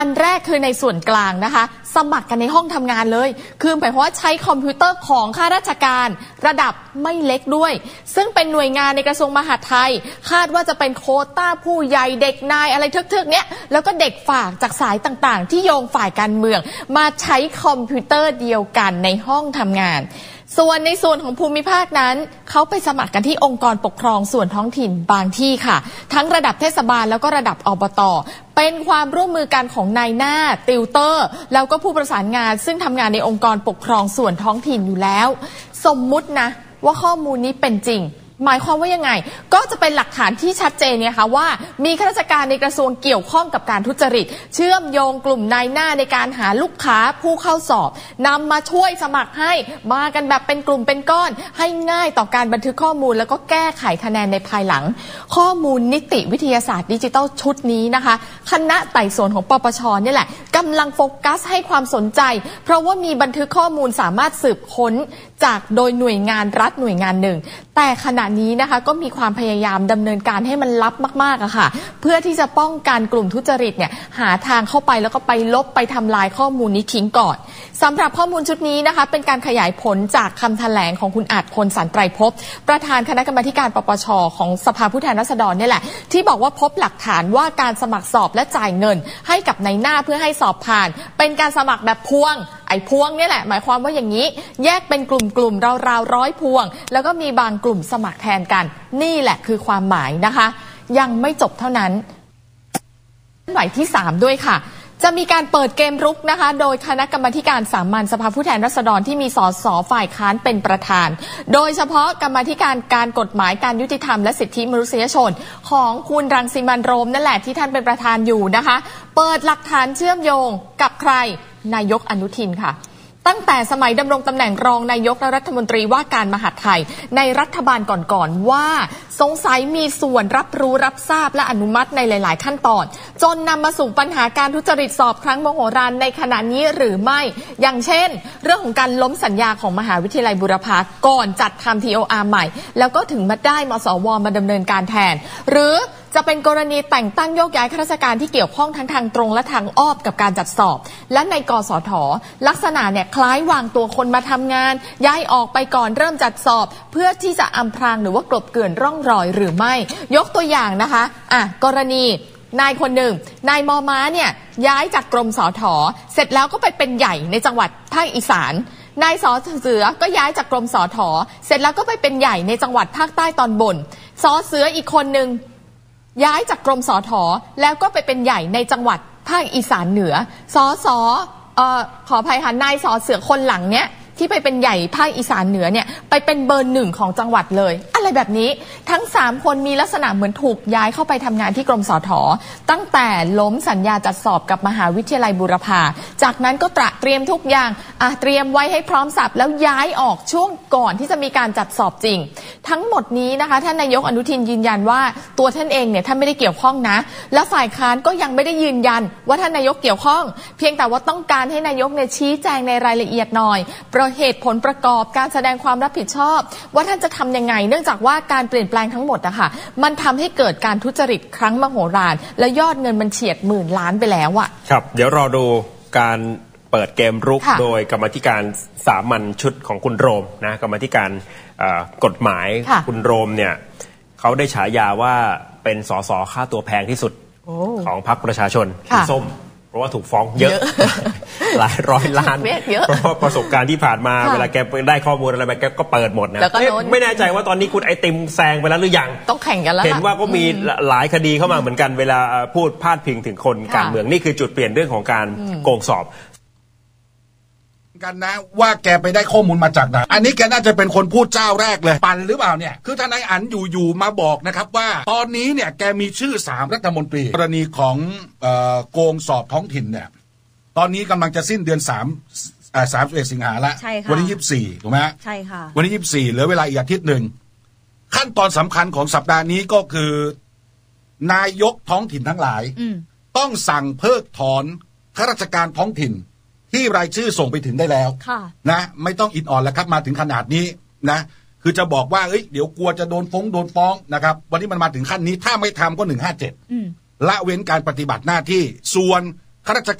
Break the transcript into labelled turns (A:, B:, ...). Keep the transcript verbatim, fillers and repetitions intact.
A: อันแรกคือในส่วนกลางนะคะสมัครกันในห้องทำงานเลยคือหมายความว่าใช้คอมพิวเตอร์ของข้าราชการระดับไม่เล็กด้วยซึ่งเป็นหน่วยงานในกระทรวงมหาดไทยคาดว่าจะเป็นโควต้าผู้ใหญ่เด็กนายอะไรทึกๆเนี้ยแล้วก็เด็กฝากจากสายต่างๆที่โยงฝ่ายการเมืองมาใช้คอมพิวเตอร์เดียวกันในห้องทำงานส่วนในส่วนของภูมิภาคนั้นเขาไปสมัครกันที่องค์กรปกครองส่วนท้องถิ่นบางที่ค่ะทั้งระดับเทศบาลแล้วก็ระดับอบต.เป็นความร่วมมือกันของนายหน้าติวเตอร์แล้วก็ผู้ประสานงานซึ่งทำงานในองค์กรปกครองส่วนท้องถิ่นอยู่แล้วสมมุตินะว่าข้อมูลนี้เป็นจริงหมายความว่ายังไงก็จะเป็นหลักฐานที่ชัดเจนเนี่ยค่ะว่ามีข้าราชการในกระทรวงเกี่ยวข้องกับการทุจริตเชื่อมโยงกลุ่มนายหน้าในการหาลูกค้าผู้เข้าสอบนำมาช่วยสมัครให้มากันแบบเป็นกลุ่มเป็นก้อนให้ง่ายต่อการบันทึกข้อมูลแล้วก็แก้ไขคะแนนในภายหลังข้อมูลนิติวิทยาศาสตร์ดิจิทัลชุดนี้นะคะคณะไต่สวนของปปช.นี่แหละกำลังโฟกัสให้ความสนใจเพราะว่ามีบันทึกข้อมูลสามารถสืบค้นจากโดยหน่วยงานรัฐหน่วยงานหนึ่งแต่ขณะนี้นะคะก็มีความพยายามดำเนินการให้มันลับมากๆอะค่ะเพื่อที่จะป้องกันกลุ่มทุจริตเนี่ยหาทางเข้าไปแล้วก็ไปลบไปทำลายข้อมูลนี้ทิ้งก่อนสำหรับข้อมูลชุดนี้นะคะเป็นการขยายผลจากคำแถลงของคุณอาจพลสันไตรภพประธานคณะกรรมาการปปช.ของสภาผู้แทนราษฎรนี่แหละที่บอกว่าพบหลักฐานว่าการสมัครสอบและจ่ายเงินให้กับนายหน้าเพื่อให้สอบผ่านเป็นการสมัครแบบพวงไอ้พวงนี่แหละหมายความว่าอย่างนี้แยกเป็นกลุ่มๆราวๆร้อยพวงแล้วก็มีบางกลุ่มสมัครแทนกันนี่แหละคือความหมายนะคะยังไม่จบเท่านั้นไหวที่สามด้วยค่ะจะมีการเปิดเกมรุกนะคะโดยคณะกรรมาการสามัญสภาผู้แทนราษฎรที่มีสสฝ่ายค้านเป็นประธานโดยเฉพาะกรรมาการการกฎหมายการยุติธรรมและสิทธิมนุษยชนของคุณรังสิมันต์โรมนั่นแหละที่ท่านเป็นประธานอยู่นะคะเปิดหลักฐานเชื่อมโยงกับใครนายกอนุทินค่ะตั้งแต่สมัยดำรงตำแหน่งรองนายกและรัฐมนตรีว่าการมหาดไทยในรัฐบาลก่อนๆว่าสงสัยมีส่วนรับรู้รับทราบและอนุมัติในหลายๆขั้นตอนจนนำมาสู่ปัญหาการทุจริตสอบครั้งมโหฬารในขณะนี้หรือไม่อย่างเช่นเรื่องของการล้มสัญญาของมหาวิทยาลัยบูรพาก่อนจัดทำ ที โอ อาร์ ใหม่แล้วก็ถึงมาได้มสว.มาดำเนินการแทนหรือจะเป็นกรณีแต่งตั้งโยกย้ายข้าราชการที่เกี่ยวข้องทั้งทางตรงและทางอ้อมกับการจัดสอบและในกสท.ลักษณะเนี่ยคล้ายวางตัวคนมาทำงานย้ายออกไปก่อนเริ่มจัดสอบเพื่อที่จะอำพรางหรือว่ากลบเกลื่อนร่องรอยหรือไม่ยกตัวอย่างนะคะอ่ะกรณีนายคนหนึ่งนายมอม้าเนี่ยย้ายจากกรมสท.เสร็จแล้วก็ไปเป็นใหญ่ในจังหวัดภาคอีสานนายสอเสือก็ย้ายจากกรมสท.เสร็จแล้วก็ไปเป็นใหญ่ในจังหวัดภาคใต้ตอนบนสอเสืออีกคนหนึ่งย้ายจากกรมสท.แล้วก็ไปเป็นใหญ่ในจังหวัดภาคอีสานเหนือสอสอเอ่อขออภัยค่ะนายสอเสือคนหลังเนี้ยที่ไปเป็นใหญ่ภาคอีสานเหนือเนี่ยไปเป็นเบอร์หนึ่งของจังหวัดเลยอะไรแบบนี้ทั้งสามคนมีลักษณะเหมือนถูกย้ายเข้าไปทำงานที่กรมสท.ตั้งแต่ล้มสัญญาจัดสอบกับมหาวิทยาลัยบูรพาจากนั้นก็ตระเตรียมทุกอย่างอ่ะเตรียมไว้ให้พร้อมสับแล้วย้ายออกช่วงก่อนที่จะมีการจัดสอบจริงทั้งหมดนี้นะคะท่านนายกอนุทินยืนยันว่าตัวท่านเองเนี่ยท่านไม่ได้เกี่ยวข้องนะและฝ่ายค้านก็ยังไม่ได้ยืนยันว่าท่านนายกเกี่ยวข้องเพียงแต่ว่าต้องการให้นายกเนี่ยชี้แจงในรายละเอียดหน่อยเหตุผลประกอบการแสดงความรับผิดชอบว่าท่านจะทำยังไงเนื่องจากว่าการเปลี่ยนแปลงทั้งหมดอะค่ะมันทำให้เกิดการทุจริตครั้งมโหฬารและยอดเงินมันเฉียดหมื่นล้านไปแล้วอะ
B: ครับเดี๋ยวรอดูการเปิดเกมรุกโดยกรรมาธิการสามัญชุดของคุณโรมนะกรรมาธิการกฎหมายคุณโรมเนี่ยเขาได้ฉายาว่าเป็นสสค่าตัวแพงที่สุดของพรรคประชาชนสีส้มเพราะว่าถูกฟ้องเยอะ หลายร้อยล้านเพราะว่าประสบการณ์ที่ผ่านมาเวลาแกได้ข้อมูลอะไรไปแกก็เปิดหมดนะไม่แน่ใจว่าตอนนี้คุณไอติมแซงไปแล้วหรือยัง
A: ต้องแข่งกันแล้ว
B: เห็นว่าก็มีหลายคดีเข้ามาเหมือนกันเวลาพูดพาดพิงถึงคนการเมืองนี่คือจุดเปลี่ยนเรื่องของการโกงสอบ
C: กันนะว่าแกไปได้ข้อมูลมาจากไหนอันนี้แกน่าจะเป็นคนพูดเจ้าแรกเลยปั่นหรือเปล่าเนี่ยคือทนายอั๋นอยู่ๆมาบอกนะครับว่าตอนนี้เนี่ยแกมีชื่อสามรัฐมนตรีกรณีของเอ่อโกงสอบท้องถิ่นเนี่ยตอนนี้กำลังจะสิ้นเดือนสามอ่าสามสิบเอ็ดสิงหาละวันนี้ยี่สิบสี่ถูกไหม
D: ใช่ค่ะ
C: วันนี้ยี่สิบสี่เหลือเวลาอีกอาทิตย์หนึ่งขั้นตอนสำคัญของสัปดาห์นี้ก็คือนายกท้องถิ่นทั้งหลายต้องสั่งเพิกถอนข้าราชการท้องถิ่นที่รายชื่อส่งไปถึงได้แล้วนะไม่ต้องอิดอ่อนแล้วครับมาถึงขนาดนี้นะคือจะบอกว่าเอ้ยเดี๋ยวกลัวจะโดนฟ้องโดนฟ้องนะครับวันนี้มันมาถึงขั้นนี้ถ้าไม่ทำก็หนึ่งห้าเจ็ดละเว้นการปฏิบัติหน้าที่ส่วนข้าราช